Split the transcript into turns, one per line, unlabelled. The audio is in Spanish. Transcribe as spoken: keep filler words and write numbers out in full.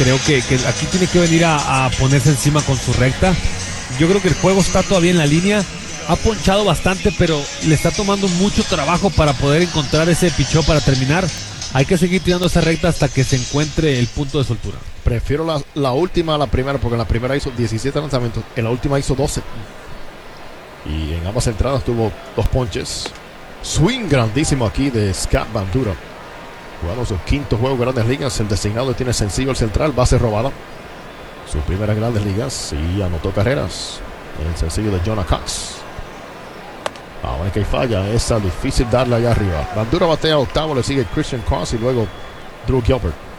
Creo que, que aquí tiene que venir a, a ponerse encima con su recta. Yo creo que el juego está todavía en la línea. Ha ponchado bastante, pero le está tomando mucho trabajo para poder encontrar ese pichó para terminar. Hay que seguir tirando esa recta hasta que se encuentre el punto de soltura.
Prefiero la, la última a la primera, porque en la primera hizo diecisiete lanzamientos, en la última hizo doce. Y en ambas entradas tuvo dos ponches. Swing grandísimo aquí de Scott Bandura. Jugando su quinto juego de Grandes Ligas. El designado tiene sencillo el central, base robada. Sus primeras Grandes Ligas y anotó carreras en el sencillo de Jonah Cox. Ahora que falla esa, difícil darle allá arriba. Bandura batea octavo, le sigue Christian Cross y luego Drew Gilbert.